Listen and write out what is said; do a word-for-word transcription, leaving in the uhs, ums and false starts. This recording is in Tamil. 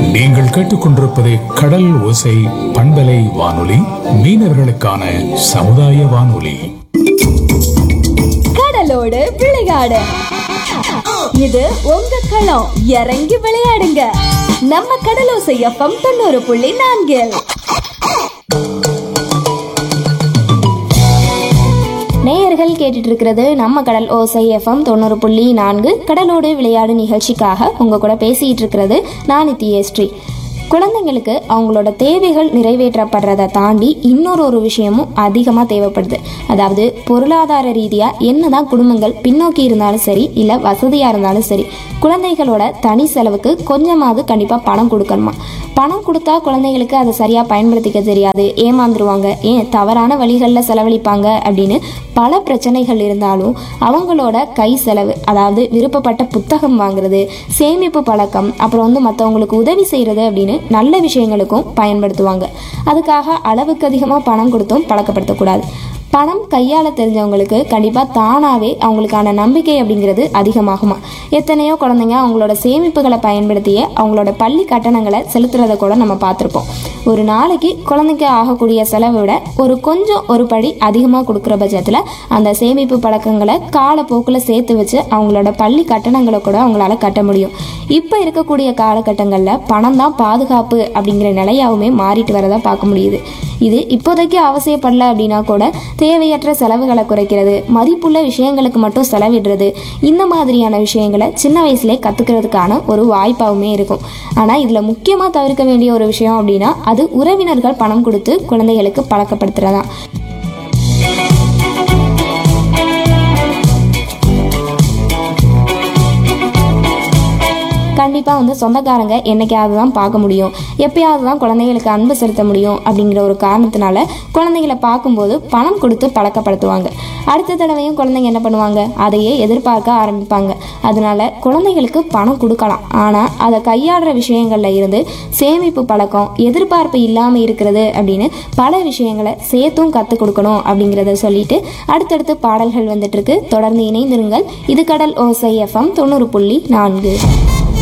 நீங்கள் கேட்டுக்கொண்டிருப்பது கடல் ஓசை பண்பலை வானொலி, மீனவர்களுக்கான சமுதாய வானொலி. கடலோடு விளையாடு, இது உங்க களம். இறங்கி விளையாடுங்க, நம்ம கடலோசை எஃப்எம் தொண்ணூறு புள்ளி நான்கில். நேயர்கள் கேட்டுட்டு இருக்கிறது நம்ம கடல் ஓசை எஃப்எம் தொண்ணூறு புள்ளி நான்கு கடலோடு விளையாடு நிகழ்ச்சிக்காக உங்க கூட பேசிட்டு இருக்கிறது நான் நித்யஸ்ரீ. குழந்தைங்களுக்கு அவங்களோட தேவைகள் நிறைவேற்றப்படுறதை தாண்டி இன்னொரு ஒரு விஷயமும் அதிகமாக தேவைப்படுது. அதாவது பொருளாதார ரீதியாக என்னதான் குடும்பங்கள் பின்னோக்கி இருந்தாலும் சரி, இல்லை வசதியாக இருந்தாலும் சரி, குழந்தைகளோட தனி செலவுக்கு கொஞ்சமாவது கண்டிப்பாக பணம் கொடுக்கணுமா. பணம் கொடுத்தா குழந்தைகளுக்கு அதை சரியாக பயன்படுத்திக்க தெரியாது, ஏமாந்துருவாங்க, ஏன் தவறான வழிகளில் செலவழிப்பாங்க அப்படின்னு பல பிரச்சனைகள் இருந்தாலும் அவங்களோட கை செலவு, அதாவது விருப்பப்பட்ட புத்தகம் வாங்குறது, சேமிப்பு பழக்கம், அப்புறம் வந்து மற்றவங்களுக்கு உதவி செய்கிறது அப்படின்னு நல்ல விஷயங்களுக்கும் பயன்படுத்துவாங்க. அதுக்காக அளவுக்கு அதிகமாக பணம் கொடுத்தும் பழக்கப்படுத்தக்கூடாது. பணம் கையாள தெரிஞ்சவங்களுக்கு கண்டிப்பாக தானாகவே அவங்களுக்கான நம்பிக்கை அப்படிங்கிறது அதிகமாகுமா. எத்தனையோ குழந்தைங்க அவங்களோட சேமிப்புகளை பயன்படுத்திய அவங்களோட பள்ளி கட்டணங்களை செலுத்துறதை கூட நம்ம பார்த்துருப்போம். ஒரு நாளைக்கு குழந்தைக்கு ஆகக்கூடிய செலவை விட ஒரு கொஞ்சம் ஒரு படி அதிகமாக கொடுக்குற பட்சத்தில் அந்த சேமிப்பு பழக்கங்களை காலப்போக்கில் சேர்த்து வச்சு அவங்களோட பள்ளி கட்டணங்களை கூட அவங்களால கட்ட முடியும். இப்போ இருக்கக்கூடிய காலகட்டங்களில் பணம் தான் பாதுகாப்பு அப்படிங்கிற நிலையாவுமே மாறிட்டு வரதா பார்க்க முடியுது. இது இப்போதைக்கு அவசியப்படல அப்படின்னா கூட தேவையற்ற செலவுகளை குறைக்கிறது, மதிப்புள்ள விஷயங்களுக்கு மட்டும் செலவிடுறது, இந்த மாதிரியான விஷயங்களை சின்ன வயசுலேயே கற்றுக்கிறதுக்கான ஒரு வாய்ப்பாகவுமே இருக்கும். ஆனால் இதில் முக்கியமாக தவிர்க்க வேண்டிய ஒரு விஷயம் அப்படின்னா அது உறவினர்கள் பணம் கொடுத்து குழந்தைகளுக்கு பழக்கப்படுத்துறதான். கண்டிப்பாக வந்து சொந்தக்காரங்க என்னைக்காவது தான் பார்க்க முடியும், எப்பயாவது தான் குழந்தைகளுக்கு அன்பு செலுத்த முடியும் அப்படிங்கிற ஒரு காரணத்தினால குழந்தைகளை பார்க்கும்போது பணம் கொடுத்து பழக்கப்படுத்துவாங்க. அடுத்த தடவையும் குழந்தைங்க என்ன பண்ணுவாங்க, அதையே எதிர்பார்க்க ஆரம்பிப்பாங்க. அதனால குழந்தைகளுக்கு பணம் கொடுக்கலாம், ஆனால் அதை கையாடுற விஷயங்கள்ல இருந்து சேமிப்பு பழக்கம், எதிர்பார்ப்பு இல்லாமல் இருக்கிறது அப்படின்னு பல விஷயங்களை சேர்த்தும் கற்றுக் கொடுக்கணும் அப்படிங்கிறத சொல்லிட்டு அடுத்தடுத்து பாடல்கள் வந்துட்டு இருக்கு. தொடர்ந்து இணைந்திருங்கள். இது கடல் ஓசை எஃப்எம் தொண்ணூறு புள்ளி நான்கு.